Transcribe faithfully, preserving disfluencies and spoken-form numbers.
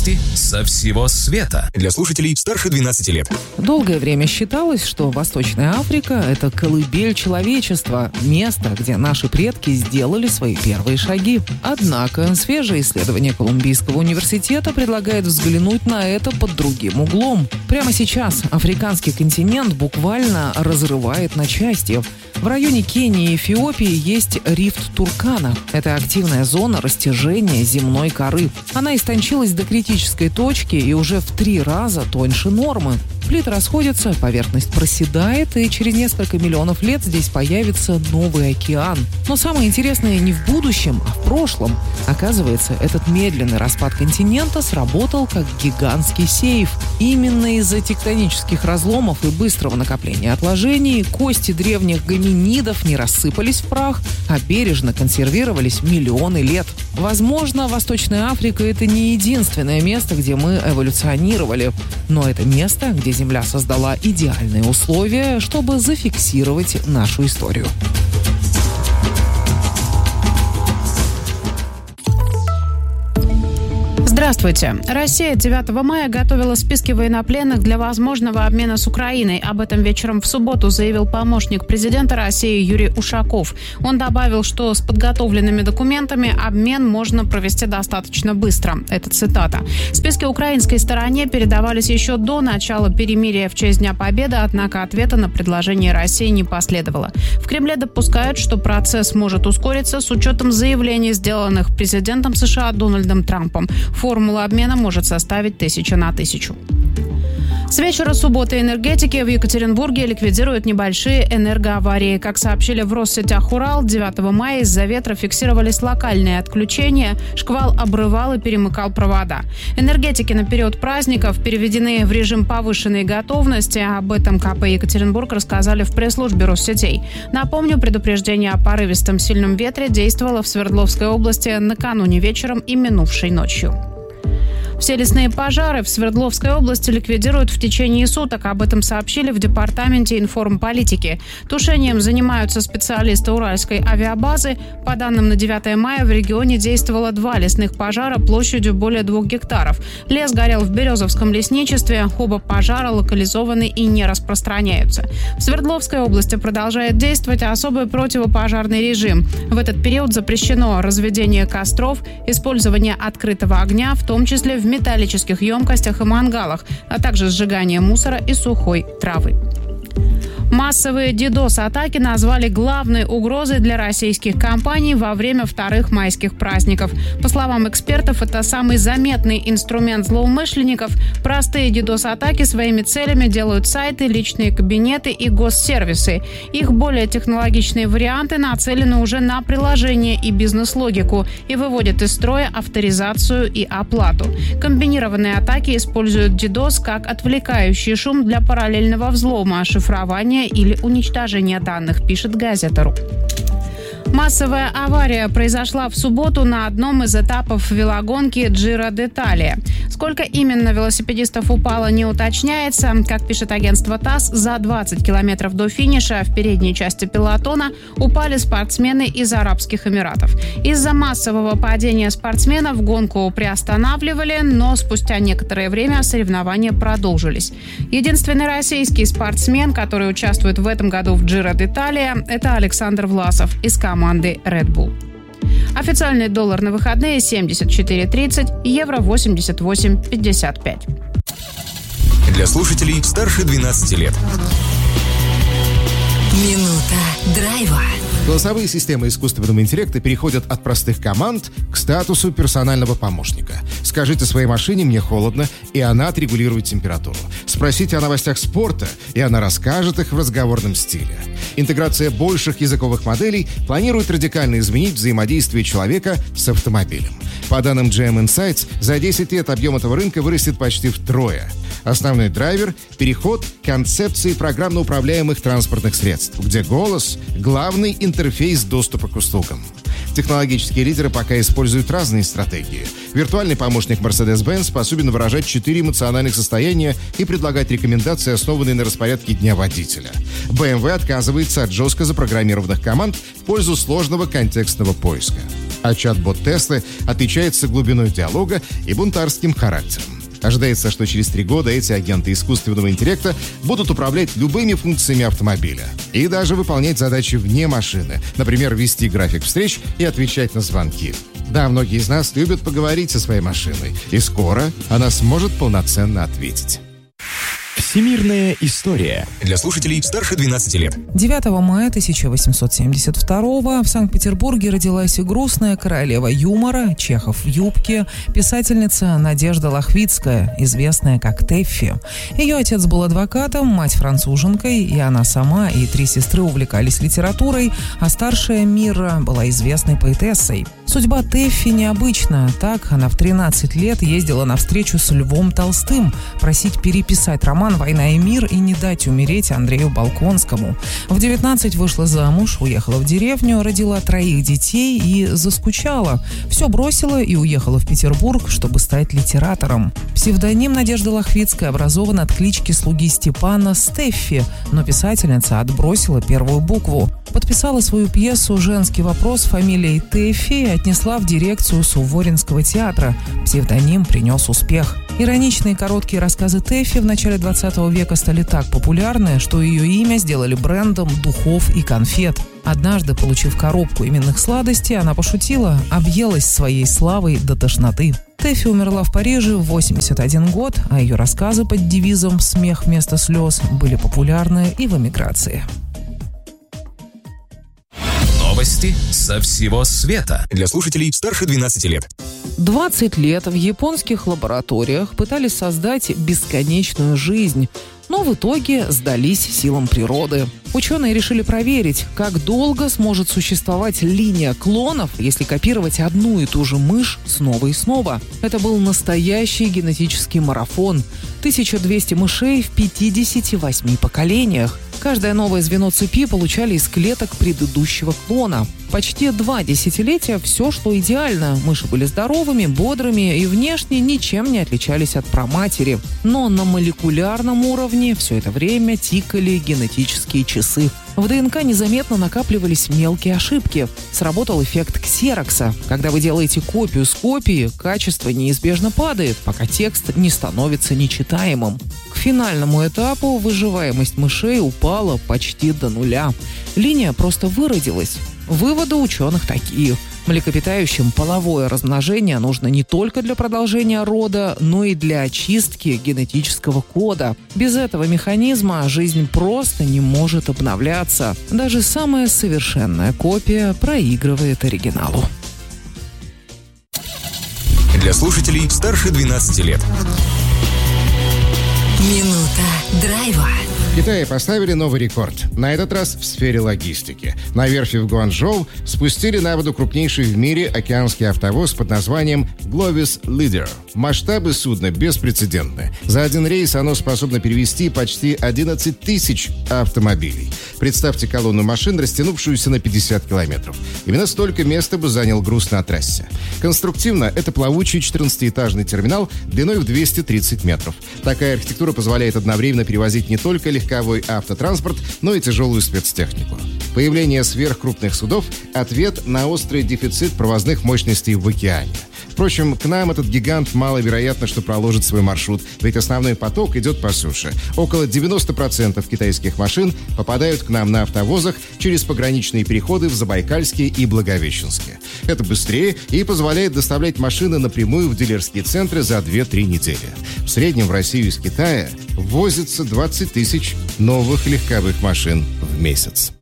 Новости со всего света. Для слушателей старше двенадцати лет. Долгое время считалось, что Восточная Африка – это колыбель человечества, место, где наши предки сделали свои первые шаги. Однако свежее исследование Колумбийского университета предлагает взглянуть на это под другим углом. Прямо сейчас африканский континент буквально разрывает на части. В районе Кении и Эфиопии есть рифт Туркана. Это активная зона растяжения земной коры. Она истончилась до критической точки и уже в три раза тоньше нормы. Плиты расходятся, поверхность проседает, и через несколько миллионов лет здесь появится новый океан. Но самое интересное не в будущем, а в прошлом. Оказывается, этот медленный распад континента сработал как гигантский сейф. Именно из-за тектонических разломов и быстрого накопления отложений кости древних гоминидов не рассыпались в прах, а бережно консервировались миллионы лет. Возможно, Восточная Африка – это не единственное место, где мы эволюционировали. Но это место, где Земля создала идеальные условия, чтобы зафиксировать нашу историю. Здравствуйте. Россия девятого мая готовила списки военнопленных для возможного обмена с Украиной. Об этом вечером в субботу заявил помощник президента России Юрий Ушаков. Он добавил, что с подготовленными документами обмен можно провести достаточно быстро. Это цитата. Списки украинской стороне передавались еще до начала перемирия в честь Дня Победы, однако ответа на предложение России не последовало. В Кремле допускают, что процесс может ускориться с учетом заявлений, сделанных президентом США Дональдом Трампом. Формула обмена может составить тысяча на тысячу. С вечера субботы энергетики в Екатеринбурге ликвидируют небольшие энергоаварии. Как сообщили в Россетях Урал, девятого мая из-за ветра фиксировались локальные отключения, шквал обрывал и перемыкал провода. Энергетики на период праздников переведены в режим повышенной готовности. Об этом ка пэ Екатеринбург рассказали в пресс-службе Россетей. Напомню, предупреждение о порывистом сильном ветре действовало в Свердловской области накануне вечером и минувшей ночью. Все лесные пожары в Свердловской области ликвидируют в течение суток. Об этом сообщили в Департаменте информполитики. Тушением занимаются специалисты Уральской авиабазы. По данным на девятое мая в регионе действовало два лесных пожара площадью более двух гектаров. Лес горел в Березовском лесничестве. Оба пожара локализованы и не распространяются. В Свердловской области продолжает действовать особый противопожарный режим. В этот период запрещено разведение костров, использование открытого огня, в том числе в в металлических емкостях и мангалах, а также сжигание мусора и сухой травы. Массовые дидос-атаки назвали главной угрозой для российских компаний во время вторых майских праздников. По словам экспертов, это самый заметный инструмент злоумышленников. Простые дидос-атаки своими целями делают сайты, личные кабинеты и госсервисы. Их более технологичные варианты нацелены уже на приложение и бизнес-логику и выводят из строя авторизацию и оплату. Комбинированные атаки используют дидос как отвлекающий шум для параллельного взлома, шифрования или уничтожения данных, пишет газета РУ. Массовая авария произошла в субботу на одном из этапов велогонки Giro d'Italia. Сколько именно велосипедистов упало, не уточняется. Как пишет агентство ТАСС, за двадцать километров до финиша в передней части пелотона упали спортсмены из Арабских Эмиратов. Из-за массового падения спортсменов гонку приостанавливали, но спустя некоторое время соревнования продолжились. Единственный российский спортсмен, который участвует в этом году в Giro d'Italia, это Александр Власов из команды Red Bull. Официальный доллар на выходные семьдесят четыре тридцать, евро восемьдесят восемь пятьдесят пять. Для слушателей старше двенадцати лет. Минута драйва. Голосовые системы искусственного интеллекта переходят от простых команд к статусу персонального помощника. Скажите своей машине «мне холодно», и она отрегулирует температуру. Спросите о новостях спорта, и она расскажет их в разговорном стиле. Интеграция больших языковых моделей планирует радикально изменить взаимодействие человека с автомобилем. По данным джи эм Insights, за десять лет объем этого рынка вырастет почти втрое. Основной драйвер – переход к концепции программно управляемых транспортных средств, где голос – главный интерфейс интерфейс доступа к услугам. Технологические лидеры пока используют разные стратегии. Виртуальный помощник Mercedes-Benz способен выражать четыре эмоциональных состояния и предлагать рекомендации, основанные на распорядке дня водителя. бэ эм вэ отказывается от жестко запрограммированных команд в пользу сложного контекстного поиска. А чат-бот Теслы отличается глубиной диалога и бунтарским характером. Ожидается, что через три года эти агенты искусственного интеллекта будут управлять любыми функциями автомобиля и даже выполнять задачи вне машины, например, вести график встреч и отвечать на звонки. Да, многие из нас любят поговорить со своей машиной, и скоро она сможет полноценно ответить. Всемирная история. Для слушателей старше двенадцати лет. девятого мая тысяча восемьсот семьдесят второго в Санкт-Петербурге родилась и грустная королева юмора, Чехов в юбке, писательница Надежда Лохвицкая, известная как Тэффи. Ее отец был адвокатом, мать француженкой, и она сама и три сестры увлекались литературой, а старшая Мира была известной поэтессой. Судьба Тэффи необычна. Так, она в тринадцать лет ездила на встречу с Львом Толстым, просить переписать роман «Война и мир» и не дать умереть Андрею Болконскому. В девятнадцать вышла замуж, уехала в деревню, родила троих детей и заскучала. Все бросила и уехала в Петербург, чтобы стать литератором. Псевдоним Надежды Лохвицкой образован от клички слуги Степана Стеффи, но писательница отбросила первую букву. Подписала свою пьесу «Женский вопрос» фамилией Тэффи и отнесла в дирекцию Суворинского театра. Псевдоним принес успех. Ироничные короткие рассказы Тэффи в начале двадцатого века стали так популярны, что ее имя сделали брендом духов и конфет. Однажды, получив коробку именных сладостей, она пошутила, объелась своей славой до тошноты. Тэффи умерла в Париже в восемьдесят один год, а ее рассказы под девизом «Смех вместо слез» были популярны и в эмиграции. Новости со всего света. Для слушателей старше двенадцати лет. двадцать лет в японских лабораториях пытались создать бесконечную жизнь, но в итоге сдались силам природы. Ученые решили проверить, как долго сможет существовать линия клонов, если копировать одну и ту же мышь снова и снова. Это был настоящий генетический марафон. тысяча двести мышей в пятидесяти восьми поколениях. Каждое новое звено цепи получали из клеток предыдущего клона. Почти два десятилетия все шло идеально. Мыши были здоровыми, бодрыми и внешне ничем не отличались от праматери. Но на молекулярном уровне все это время тикали генетические часы. В ДНК незаметно накапливались мелкие ошибки. Сработал эффект ксерокса. Когда вы делаете копию с копии, качество неизбежно падает, пока текст не становится нечитаемым. К финальному этапу выживаемость мышей упала почти до нуля. Линия просто выродилась. Выводы ученых такие. Млекопитающим половое размножение нужно не только для продолжения рода, но и для очистки генетического кода. Без этого механизма жизнь просто не может обновляться. Даже самая совершенная копия проигрывает оригиналу. Для слушателей старше двенадцати лет. Минута драйва. В Китае поставили новый рекорд. На этот раз в сфере логистики. На верфи в Гуанчжоу спустили на воду крупнейший в мире океанский автовоз под названием Glovis Leader. Масштабы судна беспрецедентны. За один рейс оно способно перевезти почти одиннадцать тысяч автомобилей. Представьте колонну машин, растянувшуюся на пятьдесят километров. Именно столько места бы занял груз на трассе. Конструктивно это плавучий четырнадцатиэтажный терминал длиной в двести тридцать метров. Такая архитектура позволяет одновременно перевозить не только легковой автотранспорт, но и тяжелую спецтехнику. Появление сверхкрупных судов – ответ на острый дефицит провозных мощностей в океане. Впрочем, к нам этот гигант маловероятно, что проложит свой маршрут, ведь основной поток идет по суше. Около девяносто процентов китайских машин попадают к нам на автовозах через пограничные переходы в Забайкальске и Благовещенске. Это быстрее и позволяет доставлять машины напрямую в дилерские центры за две-три недели. В среднем в Россию из Китая ввозится двадцать тысяч новых легковых машин в месяц.